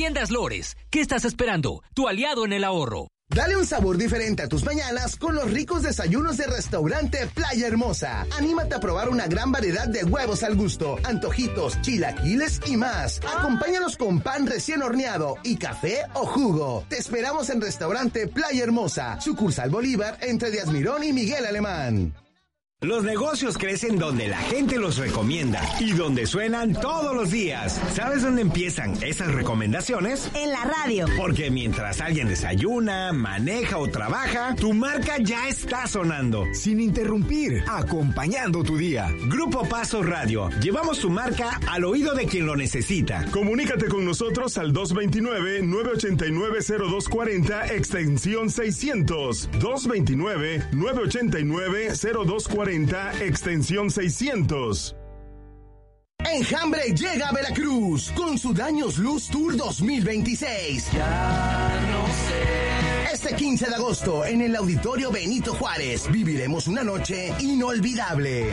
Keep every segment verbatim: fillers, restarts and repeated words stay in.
Tiendas Lores, ¿qué estás esperando? Tu aliado en el ahorro. Dale un sabor diferente a tus mañanas con los ricos desayunos de Restaurante Playa Hermosa. Anímate a probar una gran variedad de huevos al gusto, antojitos, chilaquiles y más. Acompáñanos con pan recién horneado y café o jugo. Te esperamos en Restaurante Playa Hermosa, sucursal Bolívar entre Díaz Mirón y Miguel Alemán. Los negocios crecen donde la gente los recomienda y donde suenan todos los días. ¿Sabes dónde empiezan esas recomendaciones? En la radio. Porque mientras alguien desayuna, maneja o trabaja, tu marca ya está sonando. Sin interrumpir, acompañando tu día. Grupo Paso Radio. Llevamos tu marca al oído de quien lo necesita. Comunícate con nosotros al dos dos nueve, nueve ocho nueve, cero dos cuatro cero, extensión seiscientos. dos dos nueve, nueve ocho nueve, cero dos cuatro cero, extensión seiscientos. Enjambre llega a Veracruz con su Daños Luz Tour dos mil veintiséis. Ya no sé. Este quince de agosto en el Auditorio Benito Juárez viviremos una noche inolvidable.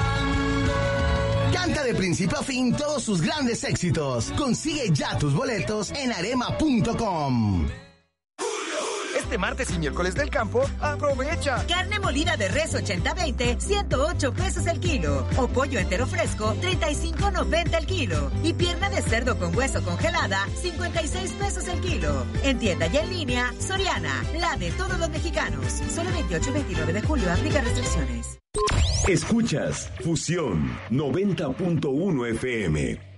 Canta de principio a fin todos sus grandes éxitos. Consigue ya tus boletos en arema punto com. Este martes y miércoles del campo, aprovecha. Carne molida de res ochenta veinte, ciento ocho pesos el kilo. O pollo entero fresco, treinta y cinco noventa el kilo. Y pierna de cerdo con hueso congelada, cincuenta y seis pesos el kilo. En tienda y en línea, Soriana, la de todos los mexicanos. Solo veintiocho y veintinueve de julio, aplica restricciones. Escuchas Fusión noventa punto uno F M.